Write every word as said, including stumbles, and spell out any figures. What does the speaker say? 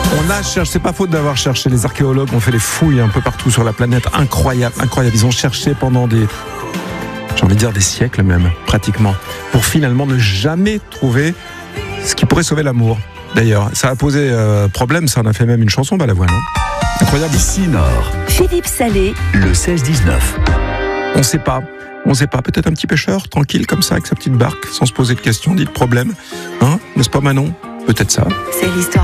On a cherché, c'est pas faute d'avoir cherché. Les archéologues ont fait des fouilles un peu partout sur la planète. Incroyable, incroyable. Ils ont cherché pendant des, j'ai envie de dire des siècles même, pratiquement, pour finalement ne jamais trouver ce qui pourrait sauver l'amour. D'ailleurs, ça a posé euh, problème, ça en a fait même une chanson, Balavoine. Hein. Incroyable. Ici Nord. Philippe Salé. Le seize dix-neuf. On sait pas. On sait pas. Peut-être un petit pêcheur, tranquille, comme ça, avec sa petite barque, sans se poser de questions, ni de problème. Hein, n'est-ce pas, Manon ? Peut-être ça. C'est l'histoire.